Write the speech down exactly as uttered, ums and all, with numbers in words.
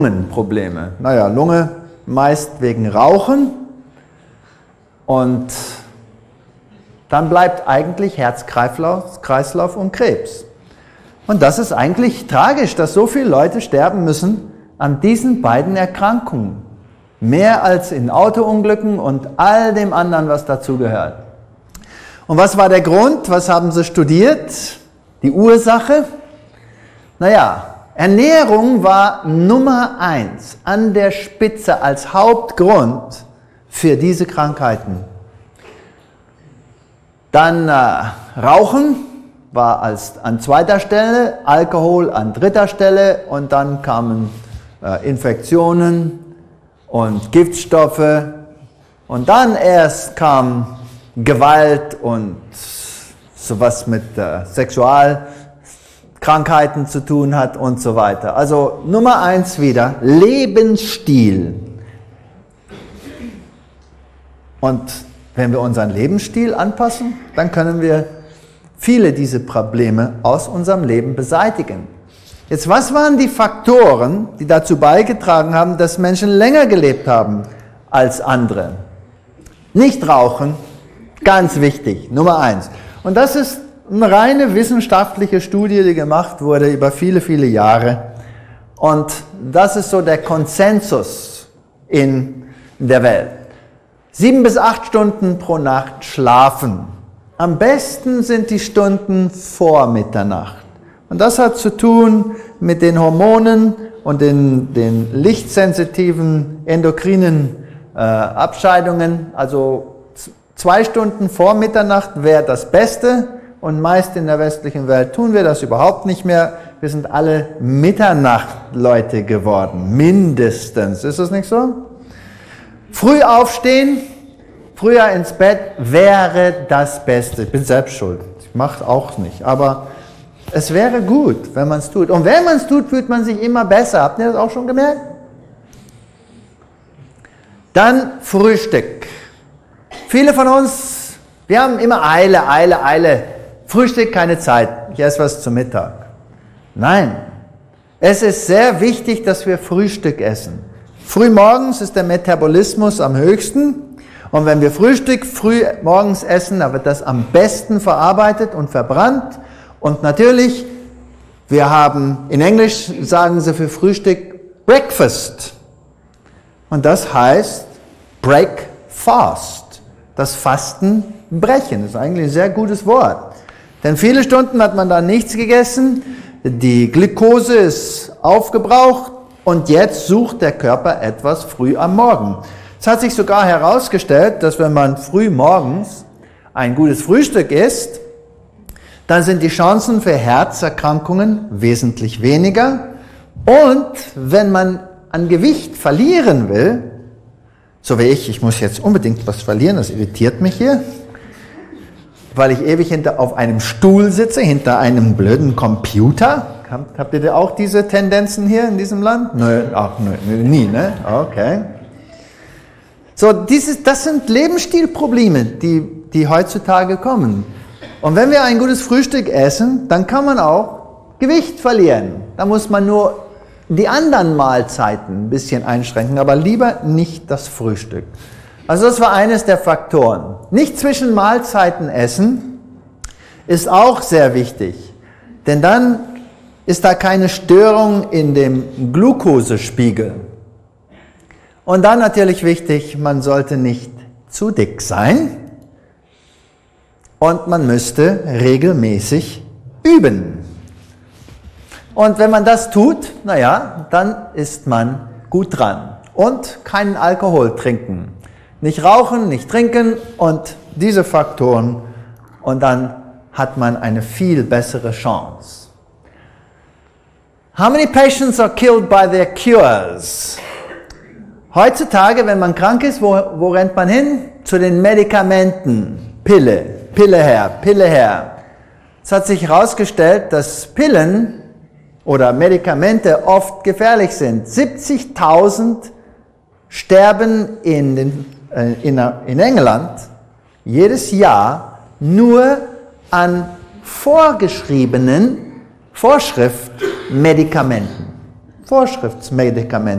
Lungenprobleme. Naja, Lunge meist wegen Rauchen und dann bleibt eigentlich Herz-Kreislauf Kreislauf und Krebs. Und das ist eigentlich tragisch, dass so viele Leute sterben müssen an diesen beiden Erkrankungen. Mehr als in Autounglücken und all dem anderen, was dazugehört. Und was war der Grund? Was haben sie studiert? Die Ursache? Naja, Ernährung war Nummer eins an der Spitze als Hauptgrund für diese Krankheiten. Dann äh, Rauchen war als, an zweiter Stelle, Alkohol an dritter Stelle und dann kamen äh, Infektionen und Giftstoffe und dann erst kam Gewalt und sowas mit äh, Sexualkrankheiten zu tun hat und so weiter. Also Nummer eins wieder, Lebensstil. Und wenn wir unseren Lebensstil anpassen, dann können wir viele dieser Probleme aus unserem Leben beseitigen. Jetzt, was waren die Faktoren, die dazu beigetragen haben, dass Menschen länger gelebt haben als andere? Nicht rauchen, ganz wichtig, Nummer eins. Und das ist eine reine wissenschaftliche Studie, die gemacht wurde über viele, viele Jahre. Und das ist so der Konsensus in der Welt. Sieben bis acht Stunden pro Nacht schlafen. Am besten sind die Stunden vor Mitternacht. Und das hat zu tun mit den Hormonen und den, den lichtsensitiven endokrinen äh, Abscheidungen. Also zwei Stunden vor Mitternacht wäre das Beste. Und meist in der westlichen Welt tun wir das überhaupt nicht mehr. Wir sind alle Mitternachtleute geworden, mindestens. Ist das nicht so? Früh aufstehen, früher ins Bett wäre das Beste. Ich bin selbst schuld. Ich mache es auch nicht. Aber es wäre gut, wenn man es tut. Und wenn man es tut, fühlt man sich immer besser. Habt ihr das auch schon gemerkt? Dann Frühstück. Viele von uns, wir haben immer Eile, Eile, Eile. Frühstück, keine Zeit. Ich esse was zum Mittag. Nein. Es ist sehr wichtig, dass wir Frühstück essen. Frühmorgens ist der Metabolismus am höchsten. Und wenn wir Frühstück früh morgens essen, dann wird das am besten verarbeitet und verbrannt. Und natürlich, wir haben, in Englisch sagen sie für Frühstück Breakfast. Und das heißt Break Fast. Das Fasten brechen. Das ist eigentlich ein sehr gutes Wort. Denn viele Stunden hat man da nichts gegessen. Die Glucose ist aufgebraucht. Und jetzt sucht der Körper etwas früh am Morgen. Es hat sich sogar herausgestellt, dass wenn man früh morgens ein gutes Frühstück isst, dann sind die Chancen für Herzerkrankungen wesentlich weniger. Und wenn man an Gewicht verlieren will, so wie ich, ich muss jetzt unbedingt was verlieren, das irritiert mich hier, weil ich ewig hinter auf einem Stuhl sitze, hinter einem blöden Computer. Habt, habt ihr auch diese Tendenzen hier in diesem Land? Nö, ach, nö, nie, ne? Okay. So, dieses, das sind Lebensstilprobleme, die, die heutzutage kommen. Und wenn wir ein gutes Frühstück essen, dann kann man auch Gewicht verlieren. Da muss man nur die anderen Mahlzeiten ein bisschen einschränken, aber lieber nicht das Frühstück. Also das war eines der Faktoren. Nicht zwischen Mahlzeiten essen ist auch sehr wichtig, denn dann ist da keine Störung in dem Glukosespiegel. Und dann natürlich wichtig, man sollte nicht zu dick sein. Und man müsste regelmäßig üben. Und wenn man das tut, naja, dann ist man gut dran. Und keinen Alkohol trinken. Nicht rauchen, nicht trinken und diese Faktoren. Und dann hat man eine viel bessere Chance. How many patients are killed by their cures? Heutzutage, wenn man krank ist, wo, wo rennt man hin? Zu den Medikamenten. Pille. Pille her, Pille her. Es hat sich herausgestellt, dass Pillen oder Medikamente oft gefährlich sind. siebzigtausend sterben in, den, äh, in, in England jedes Jahr nur an vorgeschriebenen Vorschriftmedikamenten. Vorschriftsmedikament.